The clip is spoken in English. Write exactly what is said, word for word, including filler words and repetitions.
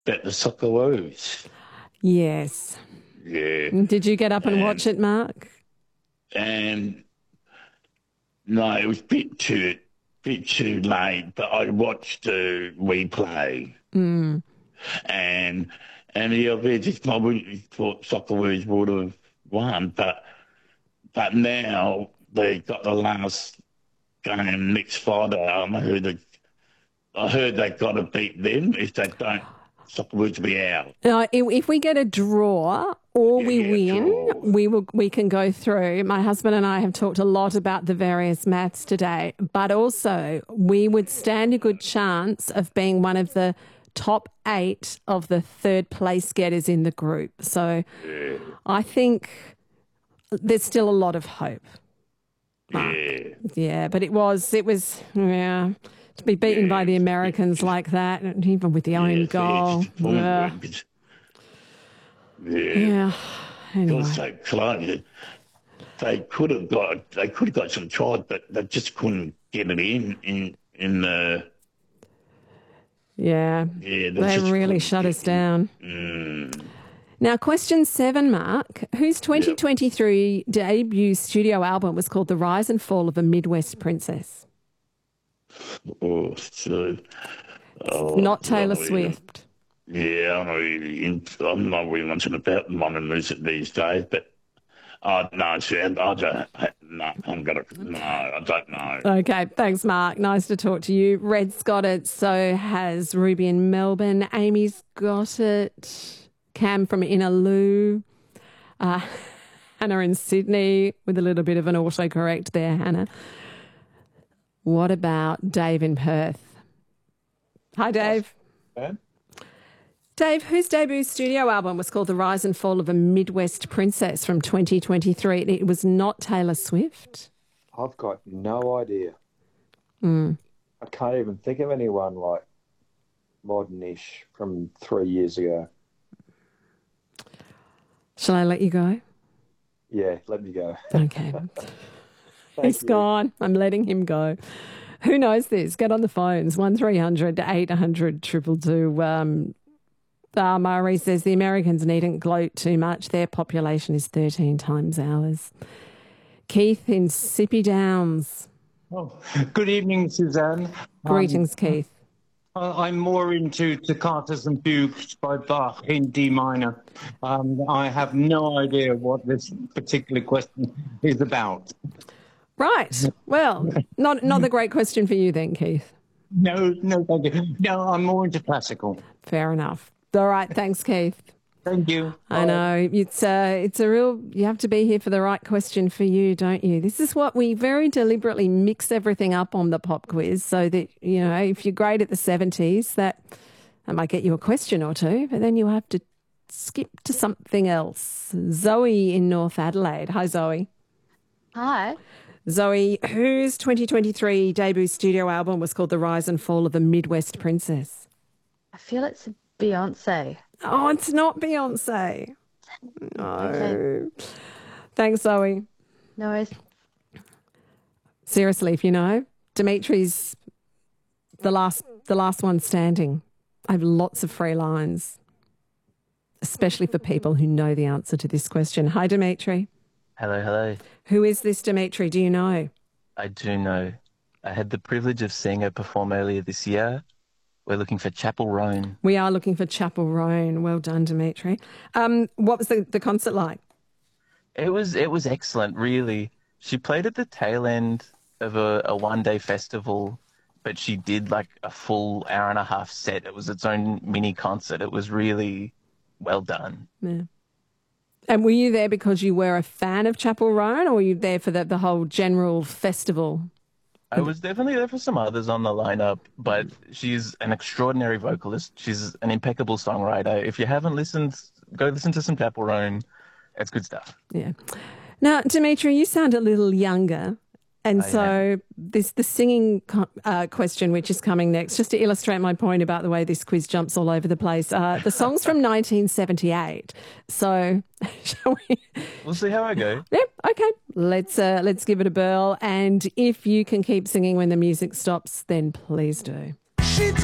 about the Socceroos. Yes. Yeah. Did you get up and And, watch it, Mark? and no, it was a bit too, bit too late, but I watched the replay. Mm. And, and the other just probably thought Socceroos would have won, but, but now they got the last game next Friday. I heard they, I heard they got to beat them. If they don't, Socceroos will be out. Uh, if if we get a draw or Yeah, we yeah, win, draw. we will. We can go through. My husband and I have talked a lot about the various maths today, but also we would stand a good chance of being one of the top eight of the third place getters in the group. So Yeah. I think there's still a lot of hope. Yeah. Yeah, but it was, it was, yeah, to be beaten Yeah, by the it's- Americans it's- like that, and even with the own Yeah, goal. it's just Yeah. forward. Yeah. yeah. Anyway. Got so close. They could have got. They could have got some tries, but they just couldn't get it in. In in the. Yeah. Yeah, They just really couldn't shut get us it. down. Mm. Now, question seven, Mark. Whose twenty twenty-three debut studio album was called The Rise and Fall of a Midwest Princess? Oh, so. Oh, Not Taylor oh, yeah. Swift. Yeah, I'm not really. In, I'm not really much about modern music these days, but. Oh no, see, I don't. No, I'm gonna. No, I don't know. Okay, thanks, Mark. Nice to talk to you. Red's got it, so has Ruby in Melbourne. Amy's got it. Cam from Inaloo. Uh, Hannah in Sydney with a little bit of an autocorrect there, Hannah. What about Dave in Perth? Hi, Dave. Man. Dave, whose debut studio album was called The Rise and Fall of a Midwest Princess from twenty twenty-three? It was not Taylor Swift. I've got no idea. Mm. I can't even think of anyone like modern-ish from three years ago. Shall I let you go? Yeah, let me go. Okay. Thank He's you. gone. I'm letting him go. Who knows this? Get on the phones. one three hundred eight hundred two two two. Um, uh, Murray says the Americans needn't gloat too much. Their population is thirteen times ours. Keith in Sippy Downs. Oh, good evening, Suzanne. Greetings, Keith. Um, I'm more into Toccatas and Fugues by Bach in D minor. Um, I have no idea what this particular question is about. Right. Well, not not the great question for you then, Keith. No, no, thank you. No, I'm more into classical. Fair enough. All right. Thanks, Keith. Thank you. I know it's a it's a real. You have to be here for the right question for you, don't you? This is what we very deliberately mix everything up on the pop quiz, so that you know if you're great at the seventies, that that might get you a question or two, but then you have to skip to something else. Zoe in North Adelaide. Hi, Zoe. Hi. Zoe, whose twenty twenty-three debut studio album was called The Rise and Fall of a Midwest Princess? I feel it's Beyonce. Oh, it's not Beyonce. No. Okay. Thanks, Zoe. No worries. Seriously, if you know, Dimitri's the last the last one standing. I have lots of free lines, especially for people who know the answer to this question. Hi, Dimitri. Hello, hello. Who is this Dimitri? Do you know? I do know. I had the privilege of seeing her perform earlier this year. We're looking for Chapel Roan. We are looking for Chapel Roan. Well done, Dimitri. Um, what was the, the concert like? It was it was excellent, really. She played at the tail end of a, a one-day festival, but she did like a full hour and a half set. It was its own mini concert. It was really well done. Yeah. And were you there because you were a fan of Chapel Roan, or were you there for the, the whole general festival? I was definitely there for some others on the lineup, but she's an extraordinary vocalist. She's an impeccable songwriter. If you haven't listened, go listen to some Chapel Roan. It's good stuff. Yeah. Now, Dimitri, you sound a little younger. And I so am. this the singing co- uh, question, which is coming next, just to illustrate my point about the way this quiz jumps all over the place. Uh, the song's from nineteen seventy-eight. So shall we? We'll see how I go. Yeah, okay. Let's uh, let's give it a whirl. And if you can keep singing when the music stops, then please do.